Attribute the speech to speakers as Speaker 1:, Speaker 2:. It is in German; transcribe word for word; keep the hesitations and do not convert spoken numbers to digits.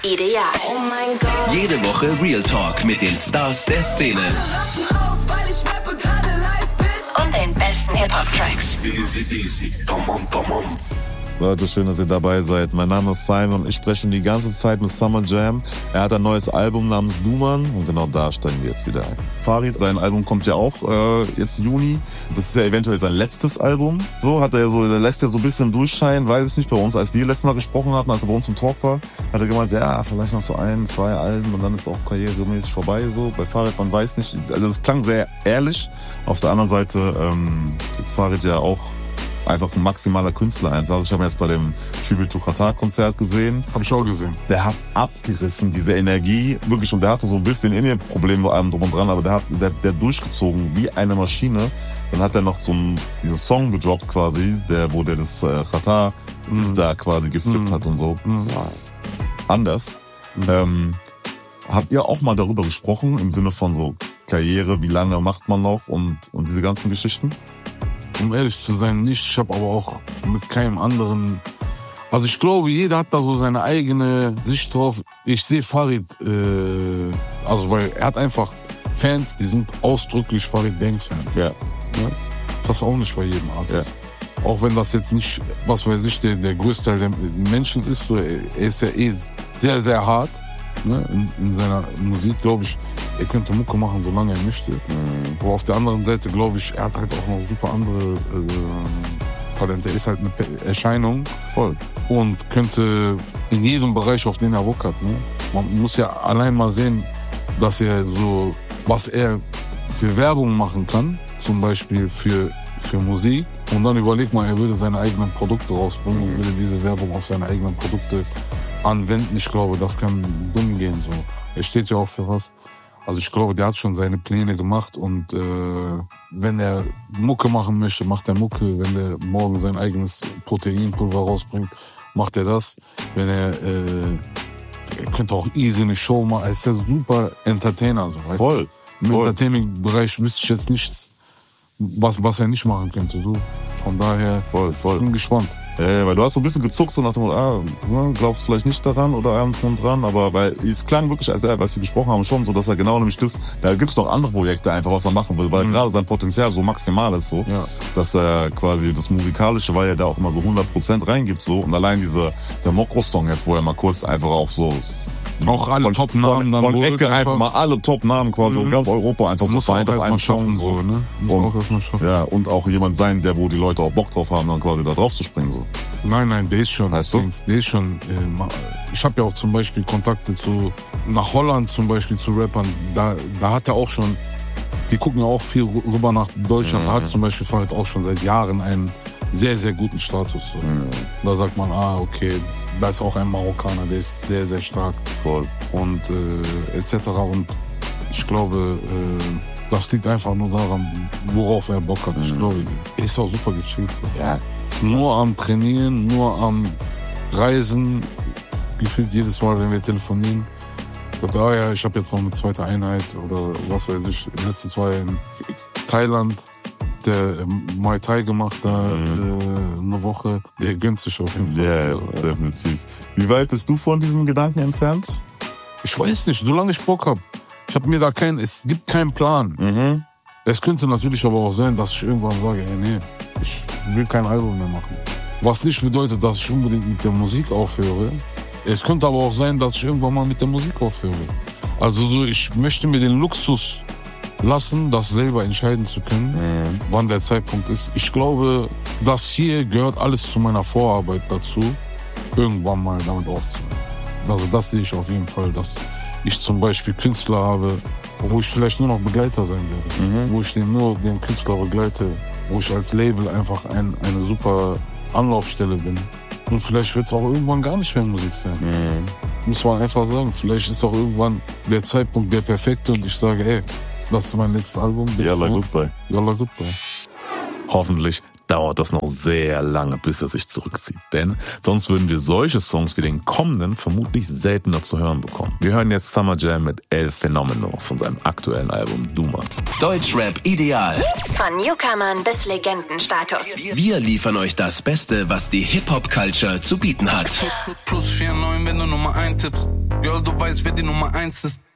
Speaker 1: Ideal.
Speaker 2: Oh mein Gott.
Speaker 3: Jede Woche Real Talk mit den Stars der Szene.
Speaker 1: Und den besten Hip-Hop-Tracks.
Speaker 4: Easy, easy. Come on, come on.
Speaker 5: Leute, schön, dass ihr dabei seid. Mein Name ist Simon und ich spreche die ganze Zeit mit Summer Jam. Er hat ein neues Album namens Duman und genau da steigen wir jetzt wieder ein. Farid, sein Album kommt ja auch äh, jetzt Juni. Das ist ja eventuell sein letztes Album. So hat er so, der lässt ja so ein bisschen durchscheinen, weiß ich nicht, bei uns, als wir letztes Mal gesprochen hatten, als er bei uns im Talk war, hat er gemeint, ja, vielleicht noch so ein, zwei Alben und dann ist auch karrieremäßig vorbei. So bei Farid, man weiß nicht. Also das klang sehr ehrlich. Auf der anderen Seite ähm, ist Farid ja auch einfach ein maximaler Künstler einfach. Ich habe ihn jetzt bei dem Tribute to Qatar Konzert gesehen.
Speaker 6: Hab ich auch gesehen.
Speaker 5: Der hat abgerissen, diese Energie, wirklich. Und der hatte so ein bisschen Indien-Problem bei allem drum und dran, aber der hat der, der durchgezogen wie eine Maschine. Dann hat er noch so einen diesen Song gedroppt quasi, der, wo der das äh, Qatar mhm. da quasi geflippt mhm. hat und so. Mhm. Anders. Mhm. Ähm, habt ihr auch mal darüber gesprochen, im Sinne von so Karriere, wie lange macht man noch und, und diese ganzen Geschichten?
Speaker 6: Um ehrlich zu sein, nicht. Ich habe aber auch mit keinem anderen... Also ich glaube, jeder hat da so seine eigene Sicht drauf. Ich sehe Farid, äh, also weil er hat einfach Fans, die sind ausdrücklich Farid Bang-Fans.
Speaker 5: Ja.
Speaker 6: Ja? Das ist auch nicht bei jedem Artist. Ja. Auch wenn das jetzt nicht, was weiß ich, der, der größte Teil der Menschen ist, so, er ist ja eh sehr, sehr hart. Ne? In, in seiner Musik, glaube ich, er könnte Mucke machen, solange er möchte. Mhm. Aber auf der anderen Seite, glaube ich, er hat halt auch noch super andere äh, Talente. Er ist halt eine Erscheinung.
Speaker 5: Voll.
Speaker 6: Und könnte in jedem Bereich, auf den er Bock hat. Ne? Man muss ja allein mal sehen, dass er so, was er für Werbung machen kann, zum Beispiel für, für Musik. Und dann überlegt mal, er würde seine eigenen Produkte rausbringen mhm. und würde diese Werbung auf seine eigenen Produkte anwenden. Ich glaube, das kann dumm gehen. So. Er steht ja auch für was. Also ich glaube, der hat schon seine Pläne gemacht und äh, wenn er Mucke machen möchte, macht er Mucke. Wenn er morgen sein eigenes Proteinpulver rausbringt, macht er das. Wenn er, äh, er könnte auch easy eine Show machen. Er ist ja super Entertainer. So, weißt
Speaker 5: voll.
Speaker 6: Du? Im
Speaker 5: voll.
Speaker 6: Entertainment-Bereich wüsste ich jetzt nichts, was, was er nicht machen könnte. So. Von daher,
Speaker 5: voll, voll.
Speaker 6: Ich bin gespannt.
Speaker 5: Ja, weil du hast so ein bisschen gezuckt so nach dem Motto, ah, glaubst vielleicht nicht daran oder allem drum dran, aber weil es klang wirklich, als, er, als wir gesprochen haben, schon so, dass er genau nämlich das, da gibt's noch andere Projekte einfach, was er machen will, weil mhm. gerade sein Potenzial so maximal ist so, ja. dass er quasi das Musikalische, weil er da auch immer so hundert Prozent reingibt so und allein dieser, der Mokro-Song jetzt, wo er mal kurz einfach auf so
Speaker 6: auch alle Top-Namen
Speaker 5: dann von Ecke einfach mal alle Top-Namen quasi mhm. aus ganz Europa einfach
Speaker 6: muss
Speaker 5: so vereint auf einen
Speaker 6: schaffen so, ne? Muss
Speaker 5: und,
Speaker 6: auch erstmal schaffen.
Speaker 5: Ja, und auch jemand sein, der wo die Leute auch Bock drauf haben, dann quasi da drauf zu springen so.
Speaker 6: Nein, nein, der ist schon,
Speaker 5: weißt du?
Speaker 6: der ist schon, äh, ich habe ja auch zum Beispiel Kontakte zu, nach Holland zum Beispiel zu Rappern, da, da hat er auch schon, die gucken ja auch viel rüber nach Deutschland, mhm. da hat zum Beispiel Farid auch schon seit Jahren einen sehr, sehr guten Status. So. Mhm. Da sagt man, ah, okay, da ist auch ein Marokkaner, der ist sehr, sehr stark.
Speaker 5: Voll.
Speaker 6: Und äh, et cetera. Und ich glaube, äh, das liegt einfach nur daran, worauf er Bock hat. Mhm. Ich glaube, er ist auch super gechillt.
Speaker 5: Ja.
Speaker 6: Nur am Trainieren, nur am Reisen, gefühlt jedes Mal, wenn wir telefonieren. Sagt, ah ja, ich habe jetzt noch eine zweite Einheit oder was weiß ich. In den letzten zwei in Thailand, der Muay Thai gemacht, da mhm. äh, eine Woche. Der gönnt sich auf jeden Fall.
Speaker 5: Ja, ja, definitiv. Wie weit bist du von diesem Gedanken entfernt?
Speaker 6: Ich weiß nicht, solange ich Bock hab. Ich habe mir da keinen, es gibt keinen Plan.
Speaker 5: Mhm.
Speaker 6: Es könnte natürlich aber auch sein, dass ich irgendwann sage, ey, nee, ich will kein Album mehr machen. Was nicht bedeutet, dass ich unbedingt mit der Musik aufhöre. Es könnte aber auch sein, dass ich irgendwann mal mit der Musik aufhöre. Also so, ich möchte mir den Luxus lassen, das selber entscheiden zu können, mhm. wann der Zeitpunkt ist. Ich glaube, das hier gehört alles zu meiner Vorarbeit dazu, irgendwann mal damit aufzuhören. Also das sehe ich auf jeden Fall, dass ich zum Beispiel Künstler habe, wo ich vielleicht nur noch Begleiter sein werde, mhm. wo ich den nur den Künstler begleite, wo ich als Label einfach ein, eine super Anlaufstelle bin. Und vielleicht wird es auch irgendwann gar nicht mehr Musik sein. Mhm. Muss man einfach sagen, vielleicht ist auch irgendwann der Zeitpunkt der perfekte und ich sage, ey, das ist mein letztes Album.
Speaker 5: Yalla Goodbye.
Speaker 6: Yalla Goodbye.
Speaker 5: Hoffentlich dauert das noch sehr lange, bis er sich zurückzieht. Denn sonst würden wir solche Songs wie den kommenden vermutlich seltener zu hören bekommen. Wir hören jetzt Summer Jam mit El Fenomeno von seinem aktuellen Album Duman.
Speaker 3: Deutschrap Ideal.
Speaker 1: Von Newcomern bis Legendenstatus.
Speaker 3: Wir liefern euch das Beste, was die Hip-Hop-Culture zu bieten hat.
Speaker 7: Plus vier neun, wenn du Nummer eins tippst.
Speaker 2: Girl, du weißt, wer die Nummer eins ist.